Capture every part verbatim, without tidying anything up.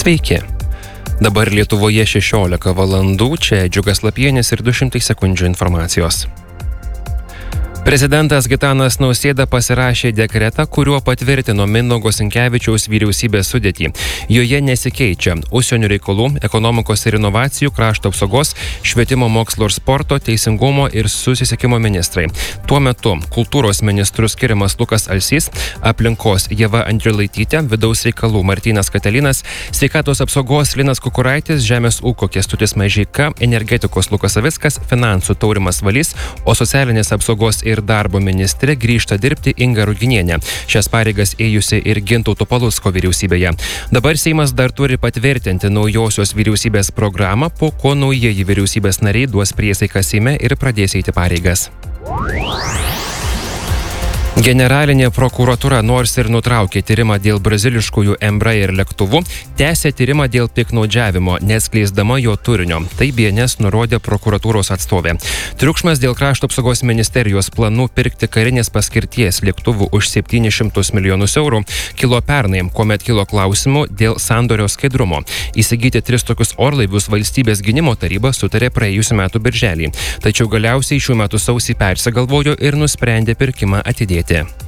Sveiki. Dabar Lietuvoje šešiolika valandų, čia Džiugas Lapienis ir du šimtai sekundžių informacijos. Prezidentas Gitanas Nausėda pasirašė dekretą, kuriuo patvirtino Mindaugo Sinkevičiaus vyriausybės sudėtį. Joje nesikeičia užsienio reikalų, ekonomikos ir inovacijų, krašto apsaugos, švietimo, mokslo ir sporto, teisingumo ir susisiekimo ministrai. Tuo metu kultūros ministrų skiriamas Lukas Alsys, aplinkos Ieva Andriulaitytė, vidaus reikalų Martynas Katelinas, sveikatos apsaugos Linas Kukuraitis, žemės ūkio Kęstutis Mažeika, energetikos Lukas Savickas, finansų Taurimas Valys, o socialinės apsaugos ir darbo ministrė grįžta dirbti Inga Ruginienė. Šias pareigas ėjusi ir Gintauto Palucko vyriausybėje. Dabar Seimas dar turi patvirtinti naujosios vyriausybės programą, po ko naujieji vyriausybės nariai duos priesaiką Seime ir pradės eiti pareigas. Generalinė prokuratūra nors ir nutraukė tyrimą dėl braziliškųjų Embraer lėktuvų, tęsė tyrimą dėl piktnaudžiavimo, neatskleisdama jo turinio. Tai B N S nurodė prokuratūros atstovė. Triukšmas dėl krašto apsaugos ministerijos planų pirkti karinės paskirties lėktuvų už septynis šimtus milijonus eurų kilo pernai, kuomet kilo klausimų dėl sandorio skaidrumo. Įsigyti tris tokius orlaivius valstybės gynimo taryba sutarė praėjusiu metu birželį. Tačiau galiausiai šių metų sausį persigalvojo ir nusprendė pirkimą atidėti.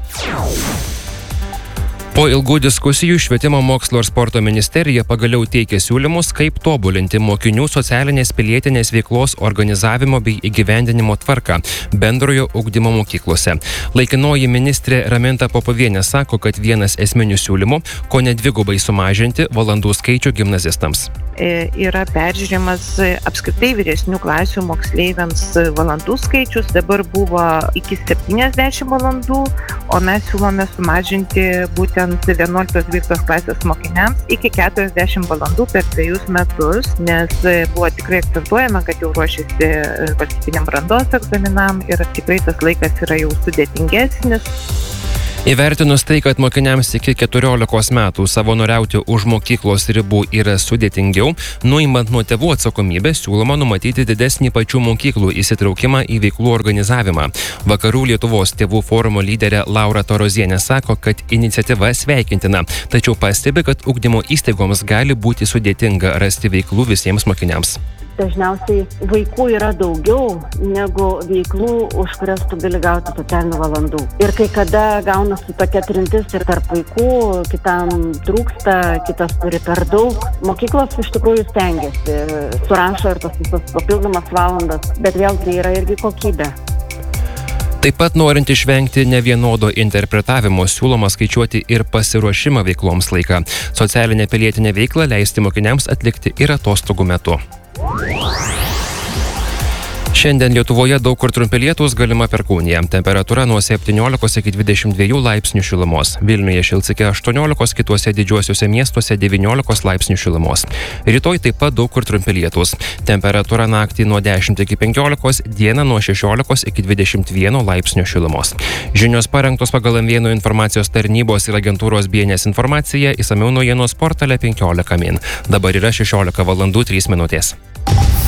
Po ilgų diskusijų Švietimo, mokslo ir sporto ministerija pagaliau teikia siūlymus, kaip tobulinti mokinių socialinės pilietinės veiklos organizavimo bei įgyvendinimo tvarką bendrojo ugdymo mokyklose. Laikinoji ministrė Raminta Popovienė sako, kad vienas esminių siūlymų, ko ne dvigubai sumažinti valandų skaičių gimnazistams. Yra peržiūrimas apskritai vyresnių klasių moksleiviams valandų skaičius. Dabar buvo iki septyniasdešimt valandų, o mes siūlome sumažinti būtent vienuoliktos dvyliktos klasės mokiniams iki keturiasdešimt valandų per dvejus metus, nes buvo tikrai akcentuojama, kad jau ruošiasi valstybiniam brandos egzaminam ir tikrai tas laikas yra jau sudėtingesnis. Įvertinus tai, kad mokiniams iki keturiolikos metų savanoriauti už mokyklos ribų yra sudėtingiau, nuimant nuo tėvų atsakomybę, siūloma numatyti didesnį pačių mokyklų įsitraukimą į veiklų organizavimą. Vakarų Lietuvos tėvų forumo lyderė Laura Torozienė sako, kad iniciatyva sveikintina, tačiau pastebi, kad ugdymo įstaigoms gali būti sudėtinga rasti veiklų visiems mokiniams. Dažniausiai vaikų yra daugiau negu veiklų, už kurias tu gali gauti socialinių valandų. Ir kai kada gaunasi tokia trintis ir tarp vaikų, kitam trūksta, kitas turi per daug. Mokyklos iš tikrųjų stengiasi, surašo ir tas visas papildomas valandas, bet vėlgi yra irgi kokybė. Taip pat norint išvengti nevienodo interpretavimo, siūloma skaičiuoti ir pasiruošimą veikloms laiką. Socialinę pilietinę veiklą leisti mokiniams atlikti ir atostogų metu. Šiandien Lietuvoje daug kur trumpi lietūs, galima perkūnija. Temperatūra nuo septyniolikos iki dvidešimt dviejų laipsnių šilumos. Vilniuje šils iki aštuoniolikos, kituose didžiuosiuose miestuose devyniolikos laipsnių šilumos. Rytoj taip pat daug kur trumpi lietūs. Temperatūra naktį nuo dešimt iki penkiolikos, dieną nuo šešiolikos iki dvidešimt vieno laipsnių šilumos. Žinios parengtos pagal M vieno informacijos tarnybos ir agentūros B N S informacija, išsamiau naujienos portale penkiolika min. Dabar yra šešiolika valandų trys minutės.